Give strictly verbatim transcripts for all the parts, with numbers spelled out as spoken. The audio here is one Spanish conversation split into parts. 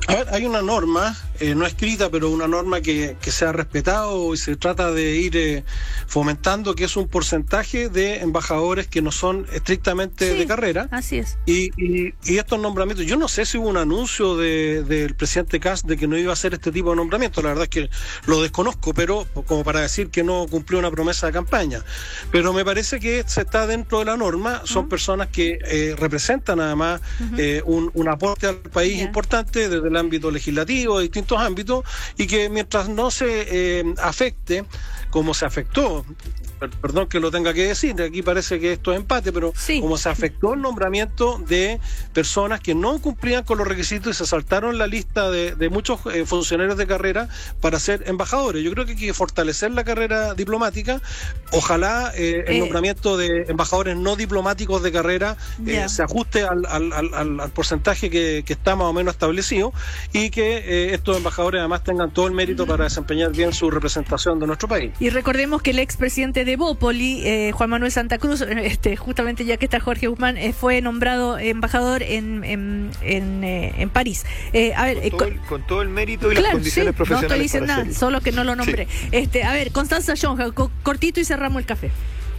A ver, hay una norma, eh, no escrita, pero una norma que, que se ha respetado y se trata de ir eh, fomentando, que es un porcentaje de embajadores que no son estrictamente Sí, de carrera. Así es. Y, y, y estos nombramientos, yo no sé si hubo un anuncio de, del presidente Kast de que no iba a hacer este tipo de nombramientos, la verdad es que lo desconozco, pero como para decir que no cumplió una promesa de campaña. Pero me parece que se está dentro de la norma, son uh-huh. personas que eh, representan además uh-huh. eh, un, un aporte al país yeah. importante desde el ámbito legislativo, de distintos ámbitos, y que mientras no se eh, afecte como se afectó, perdón que lo tenga que decir, aquí parece que esto es empate, pero sí. como se afectó el nombramiento de personas que no cumplían con los requisitos y se saltaron la lista de, de muchos eh, funcionarios de carrera para ser embajadores. Yo creo que hay que fortalecer la carrera diplomática. Ojalá eh, el eh. nombramiento de embajadores no diplomáticos de carrera eh, yeah. se ajuste al, al, al, al porcentaje que, que está más o menos establecido, y que eh, estos embajadores además tengan todo el mérito mm. para desempeñar bien su representación de nuestro país. Y recordemos que el expresidente de Bópoli, eh, Juan Manuel Santa Cruz, este, justamente ya que está Jorge Guzmán, eh, fue nombrado embajador en en, en, eh, en París. Eh, a ver, con, todo eh, el, con todo el mérito y claro, las condiciones sí, profesionales. No estoy diciendo nada, hacerlo. solo que no lo nombré. Sí. Este, a ver, Constanza Jonja, co cortito y cerramos el café.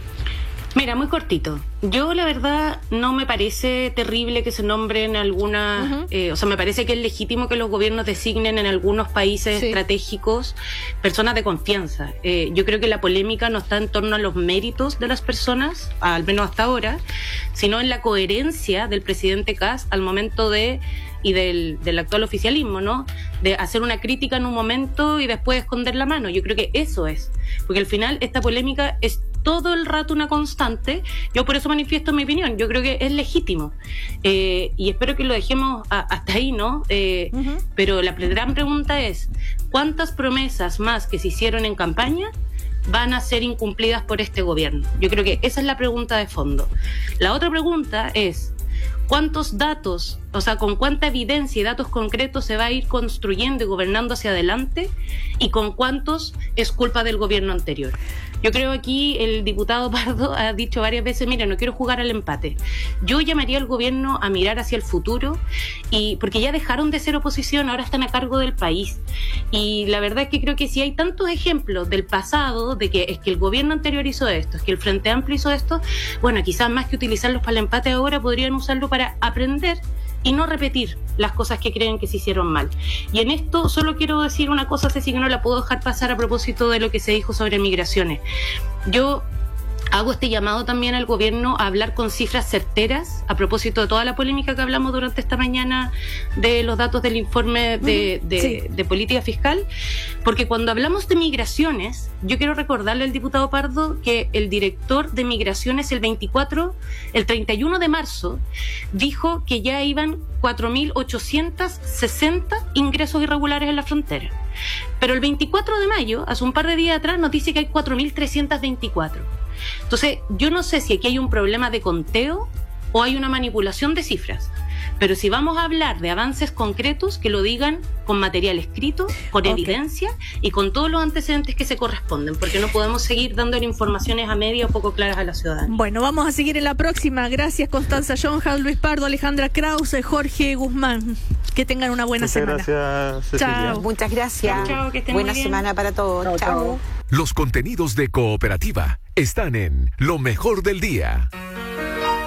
Mira, muy cortito. Yo, la verdad, no me parece terrible que se nombren algunas... Uh-huh. eh, o sea, me parece que es legítimo que los gobiernos designen en algunos países sí. estratégicos personas de confianza. Eh, yo creo que la polémica no está en torno a los méritos de las personas, al menos hasta ahora, sino en la coherencia del presidente Kast al momento de... y del, del actual oficialismo, ¿no? De hacer una crítica en un momento y después esconder la mano. Yo creo que eso es. Porque al final esta polémica es todo el rato una constante. Yo por eso manifiesto mi opinión. Yo creo que es legítimo. Eh, y espero que lo dejemos a, hasta ahí, ¿no? Eh, uh-huh. Pero la gran pregunta es, ¿cuántas promesas más que se hicieron en campaña van a ser incumplidas por este gobierno? Yo creo que esa es la pregunta de fondo. La otra pregunta es, ¿cuántos datos, o sea, con cuánta evidencia y datos concretos se va a ir construyendo y gobernando hacia adelante, y con cuántos es culpa del gobierno anterior? Yo creo aquí el diputado Pardo ha dicho varias veces, mira, no quiero jugar al empate. Yo llamaría al gobierno a mirar hacia el futuro, y porque ya dejaron de ser oposición, ahora están a cargo del país. Y la verdad es que creo que si hay tantos ejemplos del pasado, de que es que el gobierno anterior hizo esto, es que el Frente Amplio hizo esto, bueno, quizás más que utilizarlos para el empate ahora, podrían usarlo para aprender y no repetir las cosas que creen que se hicieron mal. Y en esto solo quiero decir una cosa, Ceci, que no la puedo dejar pasar a propósito de lo que se dijo sobre migraciones. Yo hago este llamado también al gobierno a hablar con cifras certeras a propósito de toda la polémica que hablamos durante esta mañana de los datos del informe de, de, sí. de política fiscal, porque cuando hablamos de migraciones, yo quiero recordarle al diputado Pardo que el director de migraciones el veinticuatro, el treinta y uno de marzo, dijo que ya iban cuatro mil ochocientos sesenta ingresos irregulares en la frontera. Pero el veinticuatro de mayo, hace un par de días atrás, nos dice que hay cuatro mil trescientos veinticuatro. Entonces, yo no sé si aquí hay un problema de conteo o hay una manipulación de cifras. Pero si vamos a hablar de avances concretos, que lo digan con material escrito, con okay. evidencia y con todos los antecedentes que se corresponden, porque no podemos seguir dándole informaciones a media o poco claras a la ciudadanía. Bueno, vamos a seguir en la próxima. Gracias, Constanza Jonja, Luis Pardo, Alejandra Krause, Jorge Guzmán. Que tengan una buena Muchas semana. Gracias, Cecilia. Chao. Muchas gracias. Chao, que estén buena muy bien. semana para todos. Chao. Chao. Los contenidos de Cooperativa están en Lo Mejor del Día.